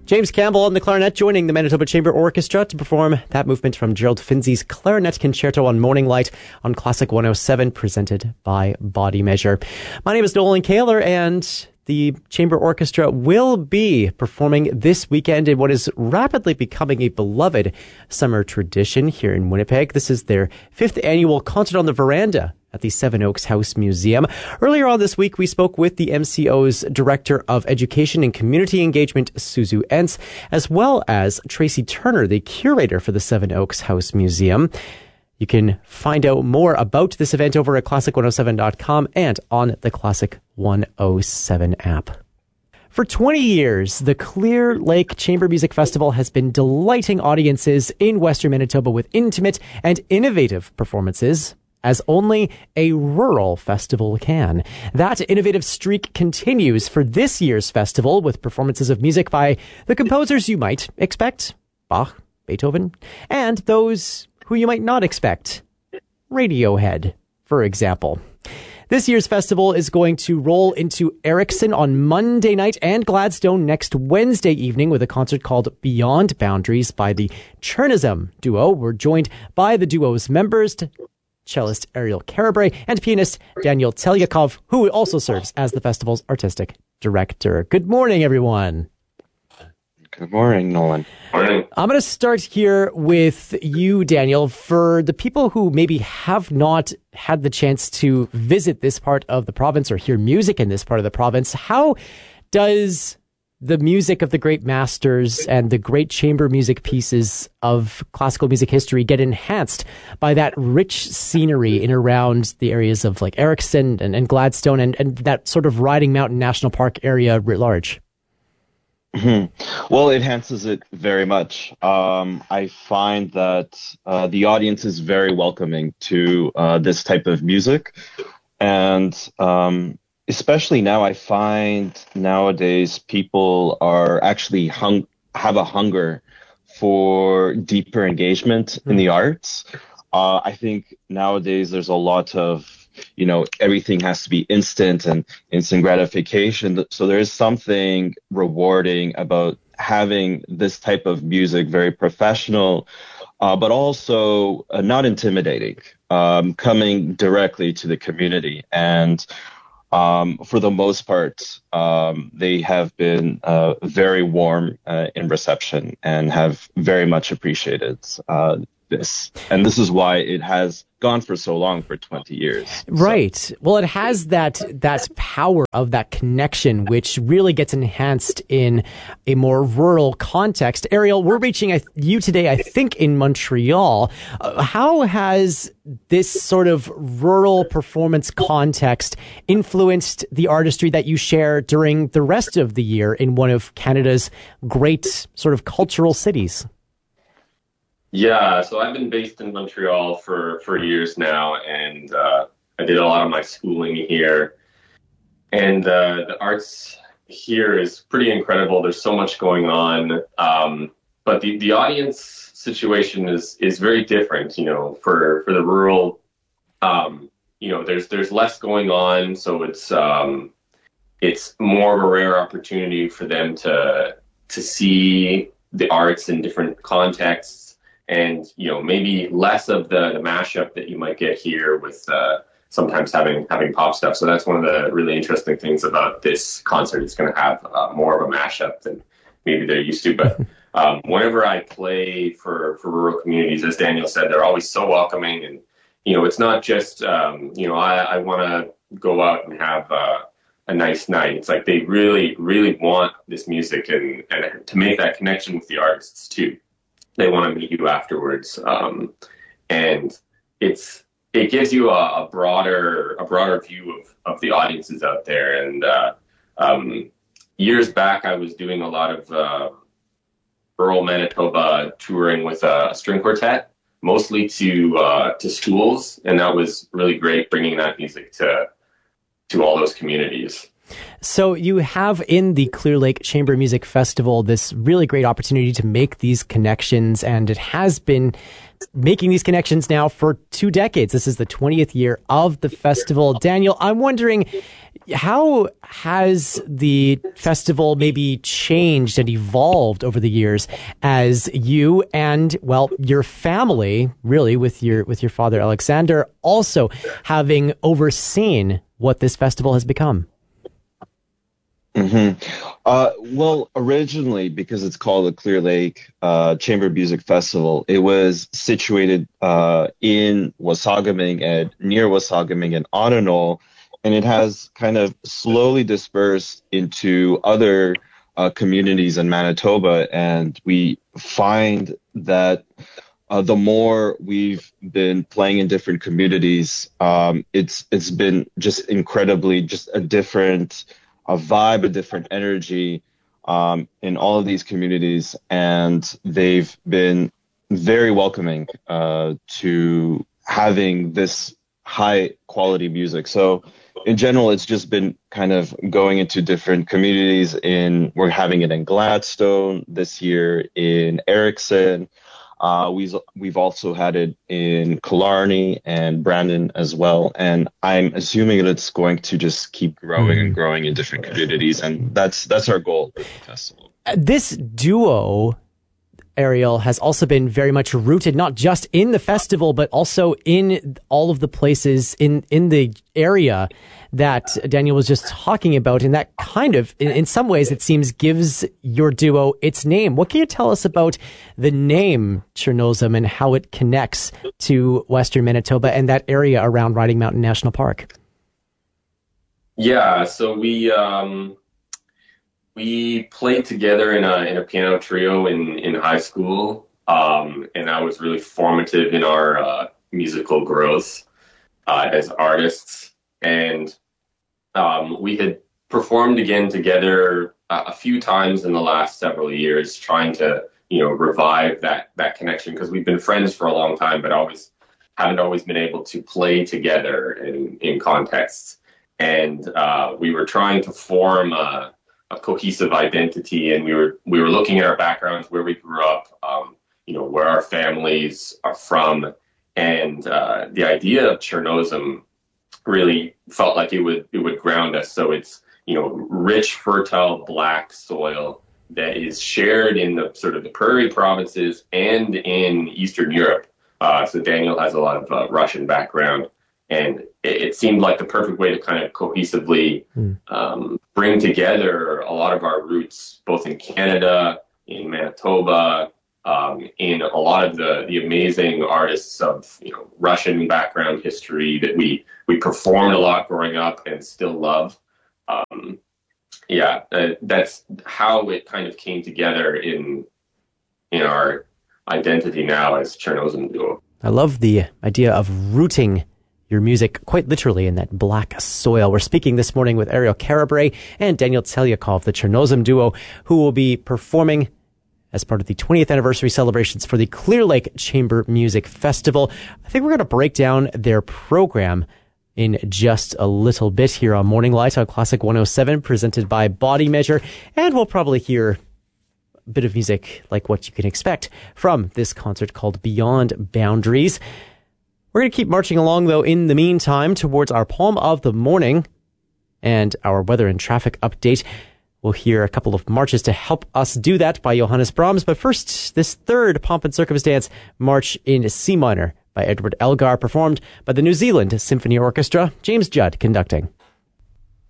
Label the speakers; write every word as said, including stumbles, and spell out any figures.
Speaker 1: James Campbell on the clarinet joining the Manitoba Chamber Orchestra to perform that movement from Gerald Finzi's Clarinet Concerto on Morning Light on Classic one oh seven, presented by Body Measure. My name is Nolan Kaler, and the Chamber Orchestra will be performing this weekend in what is rapidly becoming a beloved summer tradition here in Winnipeg. This is their fifth annual Concert on the Veranda at the Seven Oaks House Museum. Earlier on this week, we spoke with the M C O's Director of Education and Community Engagement, Suzu Entz, as well as Tracy Turner, the curator for the Seven Oaks House Museum. You can find out more about this event over at classic one oh seven dot com and on the Classic one oh seven app. For twenty years, the Clear Lake Chamber Music Festival has been delighting audiences in Western Manitoba with intimate and innovative performances, as only a rural festival can. That innovative streak continues for this year's festival with performances of music by the composers you might expect, Bach, Beethoven, and those who you might not expect, Radiohead, for example. This year's festival is going to roll into Erickson on Monday night and Gladstone next Wednesday evening with a concert called Beyond Boundaries by the Chernism duo. We're joined by the duo's members, to cellist Ariel Carabray and pianist Daniel Telyakov, who also serves as the festival's artistic director. Good morning, everyone.
Speaker 2: Good morning, Nolan.
Speaker 3: Morning.
Speaker 1: I'm going to start here with you, Daniel. For the people who maybe have not had the chance to visit this part of the province or hear music in this part of the province, how does the music of the great masters and the great chamber music pieces of classical music history get enhanced by that rich scenery in around the areas of like Erickson and, and Gladstone and, and that sort of Riding Mountain National Park area writ large?
Speaker 2: Mm-hmm. Well, it enhances it very much. Um, I find that uh, the audience is very welcoming to uh, this type of music. And um, especially now, I find nowadays people are actually hung have a hunger for deeper engagement mm-hmm. in the arts. Uh, I think nowadays there's a lot of, you know, everything has to be instant and instant gratification. So there is something rewarding about having this type of music, very professional, uh, but also uh, not intimidating, um, coming directly to the community. And um, for the most part, um, they have been uh, very warm uh, in reception and have very much appreciated uh, this. And this is why it has gone for so long, for twenty years.
Speaker 1: Right.
Speaker 2: So.
Speaker 1: Well, it has that that power of that connection, which really gets enhanced in a more rural context. Ariel, we're reaching you today, I think, in Montreal. Uh, how has this sort of rural performance context influenced the artistry that you share during the rest of the year in one of Canada's great sort of cultural cities?
Speaker 3: Yeah, so I've been based in Montreal for, for years now, and uh, I did a lot of my schooling here. And uh, the arts here is pretty incredible. There's so much going on, um, but the, the audience situation is is very different. You know, for for the rural, um, you know, there's there's less going on, so it's um, it's more of a rare opportunity for them to to see the arts in different contexts. And, you know, maybe less of the, the mashup that you might get here with uh, sometimes having having pop stuff. So that's one of the really interesting things about this concert. It's going to have uh, more of a mashup than maybe they're used to. But um, whenever I play for, for rural communities, as Daniel said, they're always so welcoming. And, you know, it's not just, um, you know, I, I want to go out and have uh, a nice night. It's like they really, really want this music and, and to make that connection with the artists, too. They want to meet you afterwards, um, and it's it gives you a, a broader a broader view of, of the audiences out there. And uh, um, years back, I was doing a lot of uh, rural Manitoba touring with a string quartet, mostly to uh, to schools, and that was really great, bringing that music to to all those communities.
Speaker 1: So you have in the Clear Lake Chamber Music Festival this really great opportunity to make these connections, and it has been making these connections now for two decades. This is the twentieth year of the festival. Daniel, I'm wondering, how has the festival maybe changed and evolved over the years as you and, well, your family, really, with your with your father, Alexander, also having overseen what this festival has become?
Speaker 2: Mm-hmm. Uh, well, originally, because it's called the Clear Lake uh, Chamber Music Festival, it was situated uh, in Wasagaming and near Wasagaming and Onanol, and it has kind of slowly dispersed into other uh, communities in Manitoba. And we find that uh, the more we've been playing in different communities, um, it's it's been just incredibly just a different a vibe, a different energy um, in all of these communities, and they've been very welcoming uh, to having this high quality music. So in general, it's just been kind of going into different communities. In we're having it in Gladstone this year, in Erickson. Uh, we've, we've also had it in Killarney and Brandon as well. And I'm assuming that it's going to just keep growing and growing in different communities. And that's that's our goal with the festival.
Speaker 1: This duo, Ariel, has also been very much rooted not just in the festival, but also in all of the places in, in the area that Daniel was just talking about. And that kind of, in, in some ways, it seems, gives your duo its name. What can you tell us about the name Chernozem and how it connects to Western Manitoba and that area around Riding Mountain National Park?
Speaker 3: Yeah, so we um, we played together in a in a piano trio in, in high school, um, and that was really formative in our uh, musical growth uh, as artists. And um, we had performed again together a, a few times in the last several years, trying to, you know, revive that that connection, because we've been friends for a long time, but always haven't always been able to play together in in contexts. And uh, we were trying to form a, a cohesive identity, and we were we were looking at our backgrounds, where we grew up, um, you know, where our families are from, and uh, the idea of Chernozem really felt like it would it would ground us. So it's, you know, rich, fertile, black soil that is shared in the sort of the prairie provinces and in Eastern Europe. Uh, so Daniel has a lot of uh, Russian background, and it, it seemed like the perfect way to kind of cohesively mm. um, bring together a lot of our roots, both in Canada, in Manitoba, um, in a lot of the, the amazing artists of, you know, Russian background history that we, we performed a lot growing up and still love. Um, yeah, uh, that's how it kind of came together in in our identity now as Chernozem Duo.
Speaker 1: I love the idea of rooting your music quite literally in that black soil. We're speaking this morning with Ariel Karabray and Daniel Tselyakov, the Chernozem Duo, who will be performing as part of the twentieth anniversary celebrations for the Clear Lake Chamber Music Festival. I think we're going to break down their program in just a little bit here on Morning Light on Classic one oh seven, presented by Body Measure, and we'll probably hear a bit of music like what you can expect from this concert called Beyond Boundaries. We're going to keep marching along, though, in the meantime, towards our Poem of the Morning and our weather and traffic update. We'll hear a couple of marches to help us do that by Johannes Brahms. But first, this third Pomp and Circumstance March in C minor by Edward Elgar, performed by the New Zealand Symphony Orchestra, James Judd conducting.